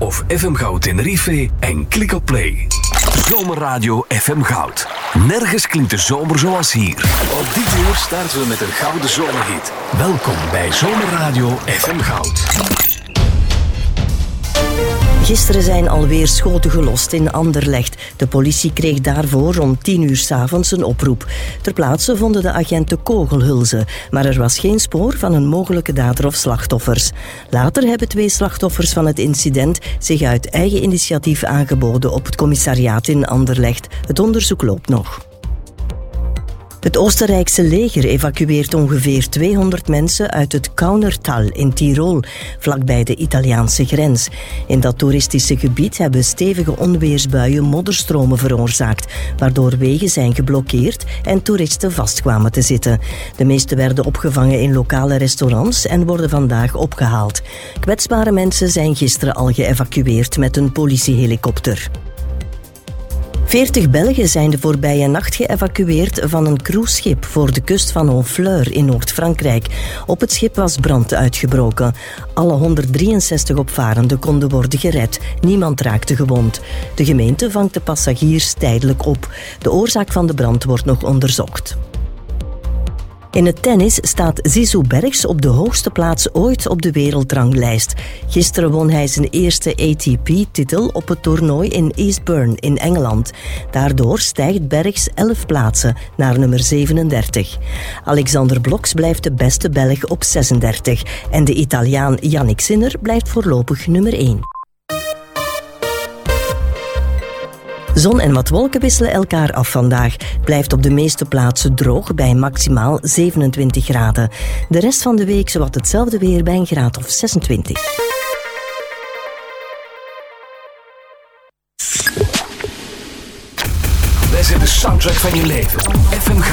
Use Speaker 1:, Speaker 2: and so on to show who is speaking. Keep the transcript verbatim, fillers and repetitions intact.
Speaker 1: of F M Goud Tenerife en klik op play. Zomerradio F M Goud. Nergens klinkt de zomer zoals hier. Op dit uur starten we met een gouden zomerhit. Welkom bij Zomerradio F M Goud.
Speaker 2: Gisteren zijn alweer schoten gelost in Anderlecht. De politie kreeg daarvoor om tien uur 's avonds een oproep. Ter plaatse vonden de agenten kogelhulzen, maar er was geen spoor van een mogelijke dader of slachtoffers. Later hebben twee slachtoffers van het incident zich uit eigen initiatief aangeboden op het commissariaat in Anderlecht. Het onderzoek loopt nog. Het Oostenrijkse leger evacueert ongeveer tweehonderd mensen uit het Kaunertal in Tirol, vlakbij de Italiaanse grens. In dat toeristische gebied hebben stevige onweersbuien modderstromen veroorzaakt, waardoor wegen zijn geblokkeerd en toeristen vastkwamen te zitten. De meesten werden opgevangen in lokale restaurants en worden vandaag opgehaald. Kwetsbare mensen zijn gisteren al geëvacueerd met een politiehelikopter. veertig Belgen zijn de voorbije nacht geëvacueerd van een cruiseschip voor de kust van Honfleur in Noord-Frankrijk. Op het schip was brand uitgebroken. Alle honderddrieënzestig opvarenden konden worden gered. Niemand raakte gewond. De gemeente vangt de passagiers tijdelijk op. De oorzaak van de brand wordt nog onderzocht. In het tennis staat Zizou Bergs op de hoogste plaats ooit op de wereldranglijst. Gisteren won hij zijn eerste A T P-titel op het toernooi in Eastbourne in Engeland. Daardoor stijgt Bergs elf plaatsen naar nummer zevenendertig. Alexander Bloks blijft de beste Belg op zesendertig. En de Italiaan Yannick Sinner blijft voorlopig nummer één. Zon en wat wolken wisselen elkaar af vandaag. Het blijft op de meeste plaatsen droog bij maximaal zevenentwintig graden. De rest van de week zowat hetzelfde weer bij een graad of zesentwintig.
Speaker 1: Wij zijn de soundtrack van je leven. F M